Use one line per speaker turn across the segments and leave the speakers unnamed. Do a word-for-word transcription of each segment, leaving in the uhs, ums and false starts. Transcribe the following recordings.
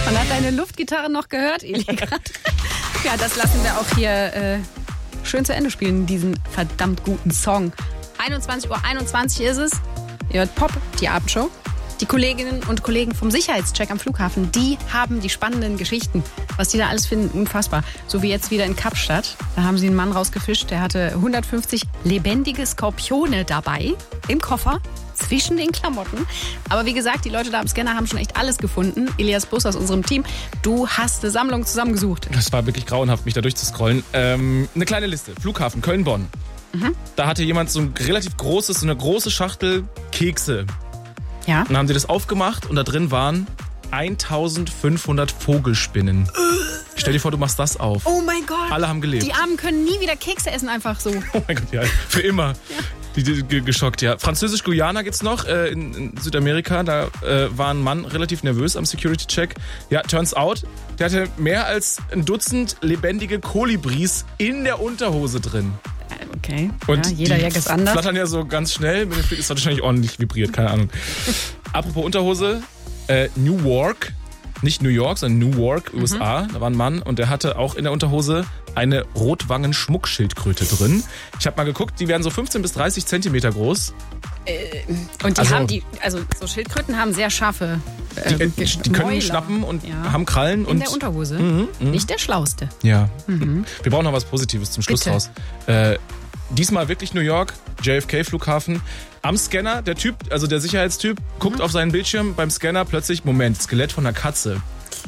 Man hat deine Luftgitarre noch gehört, Eli, gerade. Ja, das lassen wir auch hier äh, schön zu Ende spielen, diesen verdammt guten Song. einundzwanzig Uhr einundzwanzig ist es. Ihr hört Pop, die Abendshow. Die Kolleginnen und Kollegen vom Sicherheitscheck am Flughafen, die haben die spannenden Geschichten. Was die da alles finden, unfassbar. So wie jetzt wieder in Kapstadt. Da haben sie einen Mann rausgefischt, der hatte hundertfünfzig lebendige Skorpione dabei im Koffer. Zwischen den Klamotten. Aber wie gesagt, die Leute da am Scanner haben schon echt alles gefunden. Elias Bus aus unserem Team, du hast eine Sammlung zusammengesucht.
Das war wirklich grauenhaft, mich da durchzuscrollen. Ähm, eine kleine Liste. Flughafen Köln-Bonn. Mhm. Da hatte jemand so ein relativ großes, so eine große Schachtel Kekse.
Ja.
Und dann haben sie das aufgemacht und da drin waren eintausendfünfhundert Vogelspinnen. Stell dir vor, du machst das auf.
Oh mein Gott.
Alle haben gelebt.
Die Armen können nie wieder Kekse essen, einfach so.
Oh mein Gott, ja, für immer. Ja. Die, die, die, geschockt, ja. Französisch-Guyana gibt's noch äh, in, in Südamerika. Da äh, war ein Mann relativ nervös am Security-Check. Ja, turns out, der hatte mehr als ein Dutzend lebendige Kolibris in der Unterhose drin.
Okay,
und
ja, jeder Jack ist anders.
Flattern ja so ganz schnell. Mit dem Flieg ist wahrscheinlich ordentlich vibriert, keine Ahnung. Apropos Unterhose, äh, Newark. Nicht New York, sondern Newark, U S A. Mhm. Da war ein Mann und der hatte auch in der Unterhose eine Rotwangen-Schmuckschildkröte drin. Ich habe mal geguckt, die werden so fünfzehn bis dreißig Zentimeter groß.
Äh, und die
also,
haben die, also so Schildkröten haben sehr scharfe äh,
Die, die, die können
Mäuler.
schnappen und
ja.
haben Krallen.
In
und
der Unterhose.
Mhm, mh.
Nicht der Schlauste.
Ja.
Mhm.
Wir brauchen noch was Positives zum Schluss
Bitte.
raus. Äh, diesmal wirklich New York, J F K-Flughafen. Am Scanner, der Typ, also der Sicherheitstyp, guckt
Mhm.
auf seinen Bildschirm beim Scanner plötzlich, Moment, Skelett von einer Katze.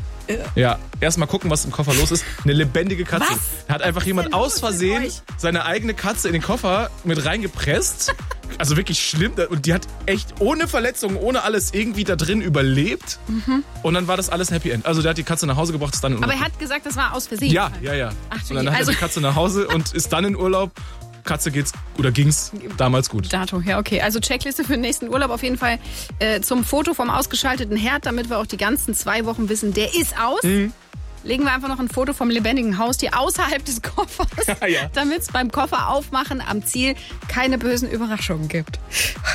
Ja, erstmal gucken, was im Koffer los ist. Eine lebendige Katze.
Was?
Da hat einfach
Was
jemand
ist denn los
aus
mit
Versehen
euch?
seine eigene Katze in den Koffer mit reingepresst. Also wirklich schlimm. Und die hat echt ohne Verletzungen, ohne alles irgendwie da drin überlebt.
Mhm.
Und dann war das alles Happy End. Also der hat die Katze nach Hause gebracht, ist dann in
Aber
Urlaub.
er hat gesagt, das war aus Versehen.
Ja, ja, ja.
Ach,
und dann hat
also
er die Katze nach Hause und ist dann in Urlaub. Katze geht's oder ging's damals gut.
Dato, ja, okay. Also Checkliste für den nächsten Urlaub auf jeden Fall äh, zum Foto vom ausgeschalteten Herd, damit wir auch die ganzen zwei Wochen wissen, der ist aus.
Mhm.
Legen wir einfach noch ein Foto vom lebendigen Haustier außerhalb des Koffers,
Ja, ja.
damit es beim Koffer aufmachen am Ziel keine bösen Überraschungen gibt.